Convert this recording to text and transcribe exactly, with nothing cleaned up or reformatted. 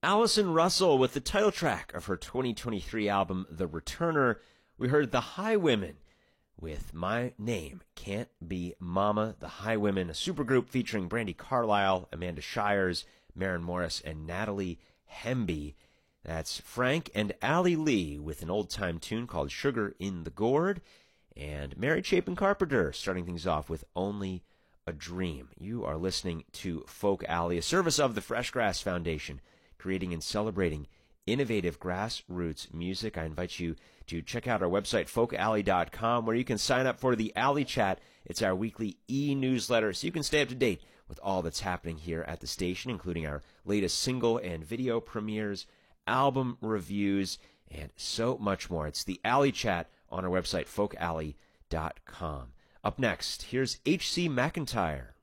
Allison Russell with the title track of her twenty twenty-three album, The Returner. We heard The Highwomen with My Name Can't Be Mama. The Highwomen, a supergroup featuring Brandi Carlile, Amanda Shires, Maren Morris, and Natalie Hemby. That's Frank and Allie Lee with an old-time tune called Sugar in the Gourd, and Mary Chapin Carpenter starting things off with Only a Dream. You are listening to Folk Alley, a service of the Fresh Grass Foundation, creating and celebrating innovative grassroots music. I invite you to check out our website, folk alley dot com, where you can sign up for the Alley Chat. It's our weekly e-newsletter, so you can stay up to date with all that's happening here at the station, including our latest single and video premieres, album reviews, and so much more. It's the Alley Chat on our website, folk alley dot com. Up next, here's H C McEntire.